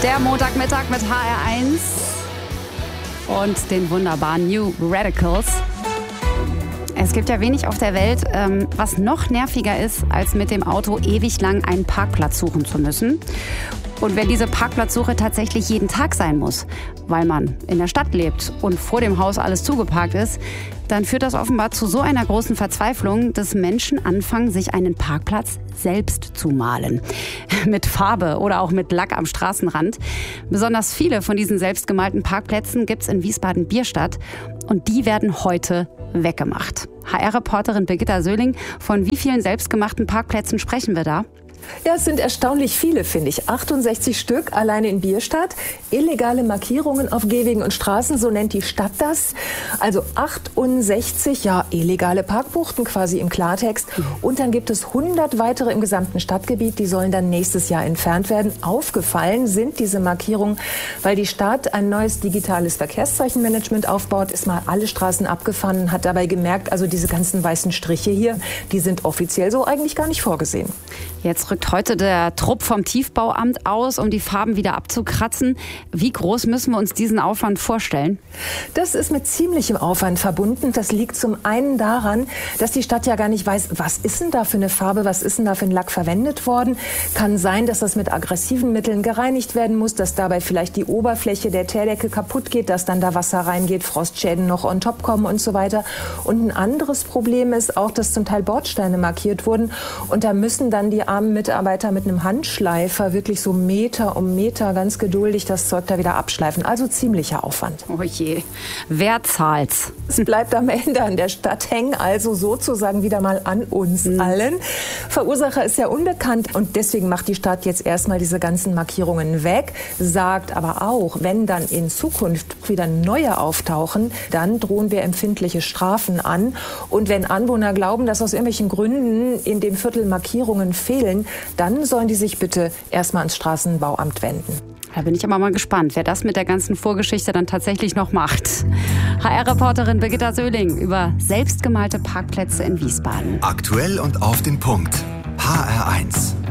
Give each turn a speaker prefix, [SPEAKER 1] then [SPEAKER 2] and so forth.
[SPEAKER 1] Der Montagmittag mit HR1 und den wunderbaren New Radicals. Es gibt ja wenig auf der Welt, was noch nerviger ist, als mit dem Auto ewig lang einen Parkplatz suchen zu müssen. Und wenn diese Parkplatzsuche tatsächlich jeden Tag sein muss, weil man in der Stadt lebt und vor dem Haus alles zugeparkt ist, dann führt das offenbar zu so einer großen Verzweiflung, dass Menschen anfangen, sich einen Parkplatz selbst zu malen. Mit Farbe oder auch mit Lack am Straßenrand. Besonders viele von diesen selbstgemalten Parkplätzen gibt's in Wiesbaden-Bierstadt und die werden heute weggemacht. HR-Reporterin Birgitta Söhling, von wie vielen selbstgemachten Parkplätzen sprechen wir da?
[SPEAKER 2] Ja, es sind erstaunlich viele, finde ich. 68 Stück alleine in Bierstadt. Illegale Markierungen auf Gehwegen und Straßen, so nennt die Stadt das. Also 68, illegale Parkbuchten quasi im Klartext. Und dann gibt es 100 weitere im gesamten Stadtgebiet, die sollen dann nächstes Jahr entfernt werden. Aufgefallen sind diese Markierungen, weil die Stadt ein neues digitales Verkehrszeichenmanagement aufbaut, ist mal alle Straßen abgefahren, hat dabei gemerkt, also diese ganzen weißen Striche hier, die sind offiziell so eigentlich gar nicht vorgesehen.
[SPEAKER 1] Jetzt rückt heute der Trupp vom Tiefbauamt aus, um die Farben wieder abzukratzen. Wie groß müssen wir uns diesen Aufwand vorstellen?
[SPEAKER 2] Das ist mit ziemlichem Aufwand verbunden. Das liegt zum einen daran, dass die Stadt ja gar nicht weiß, was ist denn da für eine Farbe, was ist denn da für ein Lack verwendet worden. Kann sein, dass das mit aggressiven Mitteln gereinigt werden muss, dass dabei vielleicht die Oberfläche der Teerdecke kaputt geht, dass dann da Wasser reingeht, Frostschäden noch on top kommen und so weiter. Und ein anderes Problem ist auch, dass zum Teil Bordsteine markiert wurden und da müssen dann die armen Mitarbeiter mit einem Handschleifer wirklich so Meter um Meter ganz geduldig das Zeug da wieder abschleifen. Also ziemlicher Aufwand.
[SPEAKER 1] Oh je. Wer zahlt's?
[SPEAKER 2] Es bleibt am Ende an der Stadt hängen, also sozusagen wieder mal an uns allen. Verursacher ist ja unbekannt und deswegen macht die Stadt jetzt erstmal diese ganzen Markierungen weg, sagt aber auch, wenn dann in Zukunft wieder neue auftauchen, dann drohen wir empfindliche Strafen an. Und wenn Anwohner glauben, dass aus irgendwelchen Gründen in dem Viertel Markierungen fehlen, dann sollen die sich bitte erstmal ans Straßenbauamt wenden.
[SPEAKER 1] Da bin ich aber mal gespannt, wer das mit der ganzen Vorgeschichte dann tatsächlich noch macht. HR-Reporterin Birgitta Söhling über selbstgemalte Parkplätze in Wiesbaden.
[SPEAKER 3] Aktuell und auf den Punkt. HR1.